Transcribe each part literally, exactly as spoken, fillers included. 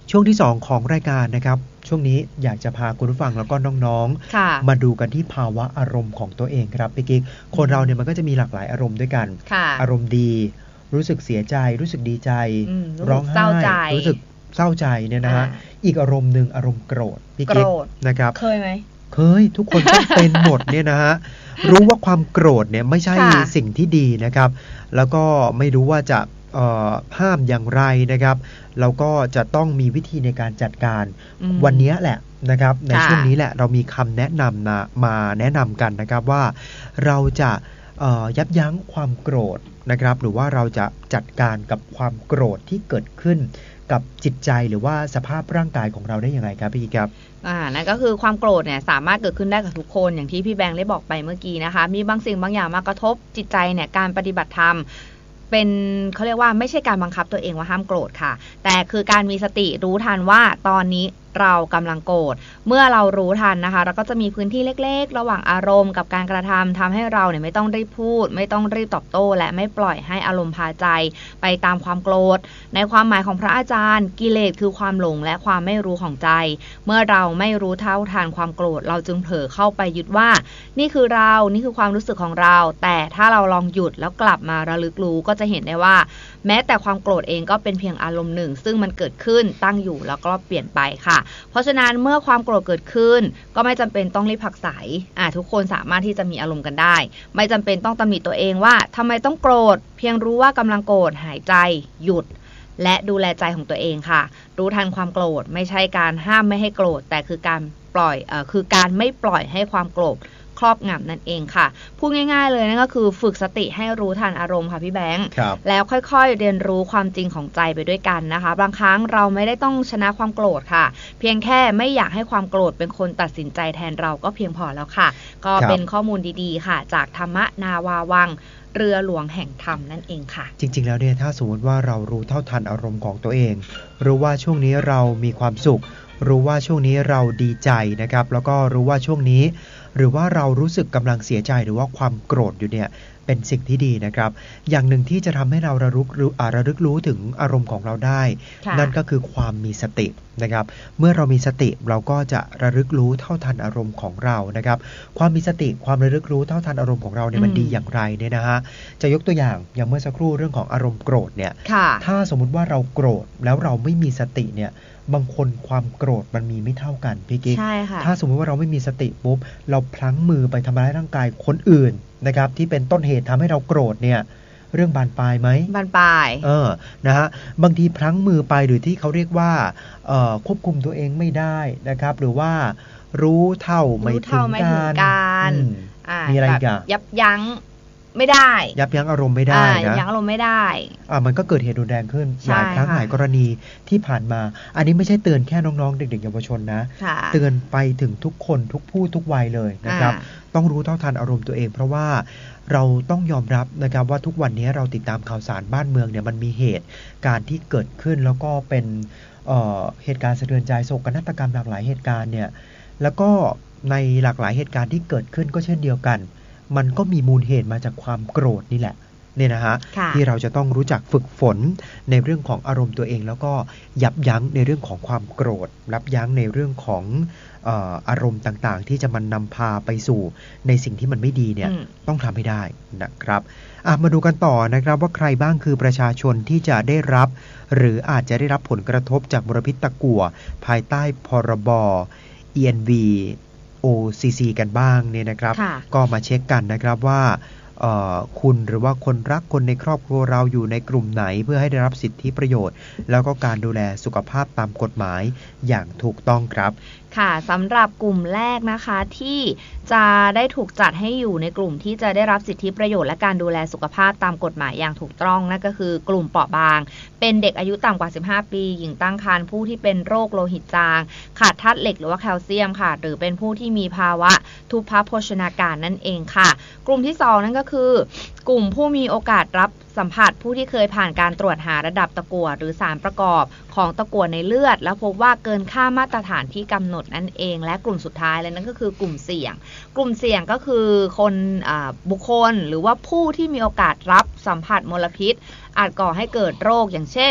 ช่วงที่สองของรายการนะครับช่วงนี้อยากจะพาคุณผู้ฟังแล้วก็น้องๆมาดูกันที่ภาวะอารมณ์ของตัวเองครับพี่กิ๊กคนเราเนี่ยมันก็จะมีหลากหลายอารมณ์ด้วยกันอารมณ์ดีรู้สึกเสียใจรู้สึกดีใจร้องไห้รู้สึกเศร้าใจเนี่ยนะฮะอีกอารมณ์หนึ่งอารมณ์โกรธพี่กิ๊กนะครับเคยไหมเคยทุกคนต้องเป็นหมดเนี่ยนะฮะรู้ว่าความโกรธเนี่ยไม่ใช่สิ่งที่ดีนะครับแล้วก็ไม่รู้ว่าจะห้ามอย่างไรนะครับเราก็จะต้องมีวิธีในการจัดการวันนี้แหละนะครับในช่วงนี้แหละเรามีคำแนะนำนะมาแนะนำกันนะครับว่าเราจะยับยั้งความโกรธนะครับหรือว่าเราจะจัดการกับความโกรธที่เกิดขึ้นกับจิตใจหรือว่าสภาพร่างกายของเราได้อย่างไรครับพี่ครับอ่านั่นก็คือความโกรธเนี่ยสามารถเกิดขึ้นได้กับทุกคนอย่างที่พี่แบงค์ได้บอกไปเมื่อกี้นะคะมีบางสิ่งบางอย่างมากระทบจิตใจเนี่ยการปฏิบัติธรรมเป็นเขาเรียกว่าไม่ใช่การบังคับตัวเองว่าห้ามโกรธค่ะแต่คือการมีสติรู้ทันว่าตอนนี้เรากำลังโกรธเมื่อเรารู้ทันนะคะเราก็จะมีพื้นที่เล็กๆระหว่างอารมณ์กับการกระทำทำให้เราเนี่ยไม่ต้องรีบพูดไม่ต้องรีบตอบโต้และไม่ปล่อยให้อารมณ์พาใจไปตามความโกรธในความหมายของพระอาจารย์กิเลสคือความหลงและความไม่รู้ของใจเมื่อเราไม่รู้เท่าทันความโกรธเราจึงเผลอเข้าไปยึดว่านี่คือเรานี่คือความรู้สึกของเราแต่ถ้าเราลองหยุดแล้วกลับมาระลึกรู้ก็จะเห็นได้ว่าแม้แต่ความโกรธเองก็เป็นเพียงอารมณ์หนึ่งซึ่งมันเกิดขึ้นตั้งอยู่แล้วก็เปลี่ยนไปค่ะเพราะฉะนั้นเมื่อความโกรธเกิดขึ้นก็ไม่จำเป็นต้องรีบผักใสอ่ะทุกคนสามารถที่จะมีอารมณ์กันได้ไม่จำเป็นต้องตำหนิตัวเองว่าทำไมต้องโกรธเพียงรู้ว่ากำลังโกรธหายใจหยุดและดูแลใจของตัวเองค่ะรู้ทันความโกรธไม่ใช่การห้ามไม่ให้โกรธแต่คือการปล่อยเอ่อคือการไม่ปล่อยให้ความโกรธครอบงำนั่นเองค่ะพูดง่ายๆเลยนั่นก็คือฝึกสติให้รู้ทันอารมณ์ค่ะพี่แบงค์แล้วค่อยๆเรียนรู้ความจริงของใจไปด้วยกันนะคะบางครั้งเราไม่ได้ต้องชนะความโกรธค่ะเพียงแค่ไม่อยากให้ความโกรธเป็นคนตัดสินใจแทนเราก็เพียงพอแล้วค่ะก็เป็นข้อมูลดีๆค่ะจากธรรมนาวาวังเรือหลวงแห่งธรรมนั่นเองค่ะจริงๆแล้วเนี่ยถ้าสมมติว่าเรารู้เท่าทันอารมณ์ของตัวเองรู้ว่าช่วงนี้เรามีความสุขรู้ว่าช่วงนี้เราดีใจนะครับแล้วก็รู้ว่าช่วงนี้หรือว่าเรารู้สึกกำลังเสียใจหรือว่าความโกรธอยู่เนี่ยเป็นสิ่งที่ดีนะครับอย่างหนึ่งที่จะทำให้เราระลึกรู้ระลึกรู้ถึงอารมณ์ของเราได้นั่นก็คือความมีสตินะครับเมื่อเรามีสติเราก็จะระลึกรู้เท่าทันอารมณ์ของเรานะครับความมีสติความระลึกรู้เท่าทันอารมณ์ของเราเนี่ยมันดีอย่างไรเนี่ยนะฮะจะยกตัวอย่างอย่างเมื่อสักครู่เรื่องของอารมณ์โกรธเนี่ยถ้าสมมุติว่าเราโกรธแล้วเราไม่มีสติเนี่ยบางคนความโกรธมันมีไม่เท่ากันพี่กิ๊กถ้าสมมติว่าเราไม่มีสติปุ๊บเราพลั้งมือไปทำร้ายร่างกายคนอื่นนะครับที่เป็นต้นเหตุทำให้เราโกรธเนี่ยเรื่องบานปลายไหมบานปลายเออนะฮะบางทีพลั้งมือไปหรือที่เขาเรียกว่าควบคุมตัวเองไม่ได้นะครับหรือว่ารู้เท่าไม่ถึงการมีอะไรกันยับยั้งไม่ได้ยับยั้งอารมณ์ไม่ได้นะยับยั้งอารมณ์ไม่ได้อ่ามันก็เกิดเหตุรุนแรงขึ้นหลายครั้งหลายกรณีที่ผ่านมาอันนี้ไม่ใช่เตือนแค่น้องๆเด็กๆเยาวชนนะเตือนไปถึงทุกคนทุกผู้ทุกวัยเลยนะครับต้องรู้เท่าทันอารมณ์ตัวเองเพราะว่าเราต้องยอมรับนะครับว่าทุกวันนี้เราติดตามข่าวสารบ้านเมืองเนี่ยมันมีเหตุการณ์ที่เกิดขึ้นแล้วก็เป็นเอ่อเหตุการณ์สะเทือนใจโศกนาฏกรรมหลากหลายเหตุการณ์เนี่ยแล้วก็ในหลากหลายเหตุการณ์ที่เกิดขึ้นก็เช่นเดียวกันมันก็มีมูลเหตุมาจากความโกรธนี่แหละเนี่ยนะฮะที่เราจะต้องรู้จักฝึกฝนในเรื่องของอารมณ์ตัวเองแล้วก็ยับยั้งในเรื่องของความโกรธยับยั้งในเรื่องของเอ่ออารมณ์ต่างๆที่จะมันนำพาไปสู่ในสิ่งที่มันไม่ดีเนี่ยต้องทำให้ได้นะครับอ่ะมาดูกันต่อนะครับว่าใครบ้างคือประชาชนที่จะได้รับหรืออาจจะได้รับผลกระทบจากมลพิษตะกั่วภายใต้พรบ อี เอ็น วี โอ ซี ซี กันบ้างเนี่ยนะครับก็มาเช็คกันนะครับว่าคุณหรือว่าคนรักคนในครอบครัวเราอยู่ในกลุ่มไหนเพื่อให้ได้รับสิทธิประโยชน์แล้วก็การดูแลสุขภาพตามกฎหมายอย่างถูกต้องครับค่ะสำหรับกลุ่มแรกนะคะที่จะได้ถูกจัดให้อยู่ในกลุ่มที่จะได้รับสิทธิประโยชน์และการดูแลสุขภาพตามกฎหมายอย่างถูกต้องนั่นก็คือกลุ่มเปราะบางเป็นเด็กอายุต่ำกว่าสิบห้าปีหญิงตั้งครรภ์ผู้ที่เป็นโรคโลหิตจางขาดธาตุเหล็กหรือว่าแคลเซียมค่ะหรือเป็นผู้ที่มีภาวะทุพพโภชนาการนั่นเองค่ะกลุ่มที่สองนั่นก็คือกลุ่มผู้มีโอกาสรับสัมผัสผู้ที่เคยผ่านการตรวจหาระดับตะกั่วหรือสารประกอบของตะกั่วในเลือดแล้วพบว่าเกินค่ามาตรฐานที่กำหนดนั่นเองและกลุ่มสุดท้ายเลยนั่นก็คือกลุ่มเสี่ยงกลุ่มเสี่ยงก็คือคนบุคคลหรือว่าผู้ที่มีโอกาสรับสัมผัสมลพิษอาจก่อให้เกิดโรคอย่างเช่น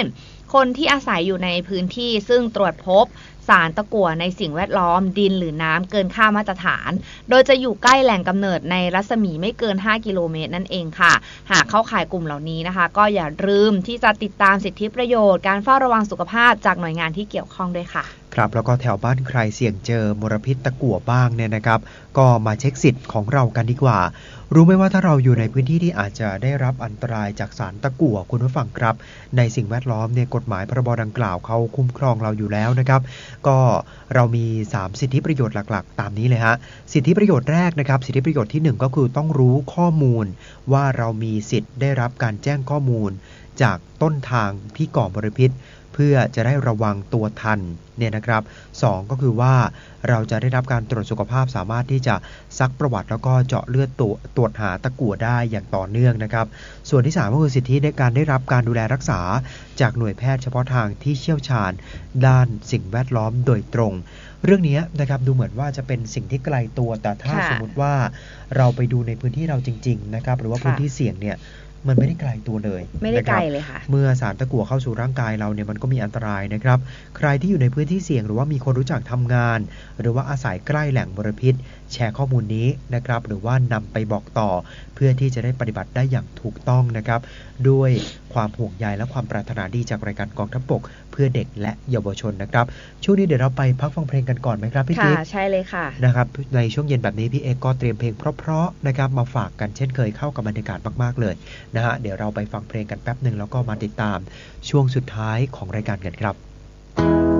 คนที่อาศัยอยู่ในพื้นที่ซึ่งตรวจพบสารตะกั่วในสิ่งแวดล้อมดินหรือน้ำเกินค่ามาตรฐานโดยจะอยู่ใกล้แหล่งกำเนิดในรัศมีไม่เกินห้ากิโลเมตรนั่นเองค่ะหากเข้าข่ายกลุ่มเหล่านี้นะคะก็อย่าลืมที่จะติดตามสิทธิประโยชน์การเฝ้าระวังสุขภาพจากหน่วยงานที่เกี่ยวข้องด้วยค่ะครับแล้วก็แถวบ้านใครเสี่ยงเจอมลพิษตะกั่วบ้างเนี่ยนะครับก็มาเช็คสิทธิ์ของเรากันดีกว่ารู้ไหมว่าถ้าเราอยู่ในพื้นที่ที่อาจจะได้รับอันตรายจากสารตะกั่วคุณผู้ฟังครับในสิ่งแวดล้อมเนี่ยกฎหมายพรบดังกล่าวเขาคุ้มครองเราอยู่แล้วนะครับก็เรามีสามสิทธิประโยชน์หลักๆตามนี้เลยฮะสิทธิประโยชน์แรกนะครับสิทธิประโยชน์ที่หนึ่งก็คือต้องรู้ข้อมูลว่าเรามีสิทธิ์ได้รับการแจ้งข้อมูลจากต้นทางที่ก่อมลพิษเพื่อจะได้ระวังตัวทันเนี่ยนะครับสองก็คือว่าเราจะได้รับการตรวจสุขภาพสามารถที่จะซักประวัติแล้วก็เจาะเลือดตัวตรวจหาตะกั่วได้อย่างต่อเนื่องนะครับส่วนที่สามก็คือสิทธิในการได้รับการดูแลรักษาจากหน่วยแพทย์เฉพาะทางที่เชี่ยวชาญด้านสิ่งแวดล้อมโดยตรงเรื่องนี้นะครับดูเหมือนว่าจะเป็นสิ่งที่ไกลตัวแต่ถ้าสมมติว่าเราไปดูในพื้นที่เราจริงๆนะครับหรือว่าพื้นที่เสี่ยงเนี่ยมันไม่ได้ไกลตัวเลยไม่ได้ไกลเลยค่ะเมื่อสารตะกั่วเข้าสู่ร่างกายเราเนี่ยมันก็มีอันตรายนะครับใครที่อยู่ในพื้นที่เสี่ยงหรือว่ามีคนรู้จักทำงานหรือว่าอาศัยใกล้แหล่งมลพิษแชร์ข้อมูลนี้นะครับหรือว่านำไปบอกต่อเพื่อที่จะได้ปฏิบัติได้อย่างถูกต้องนะครับด้วยความห่วงใยและความปรารถนาดีจากรายการกองทัพบกเพื่อเด็กและเยาวชนนะครับช่วงนี้เดี๋ยวเราไปพักฟังเพลงกันก่อนไหมครับพี่ติ๊กค่ะใช่เลยค่ะนะครับในช่วงเย็นแบบนี้พี่เอกก็เตรียมเพลงเพราะๆนะครับมาฝากกันเช่นเคยเข้ากับบรรยากาศมากๆเลยนะฮะเดี๋ยวเราไปฟังเพลงกันแป๊บนึงแล้วก็มาติดตามช่วงสุดท้ายของรายการกันครับ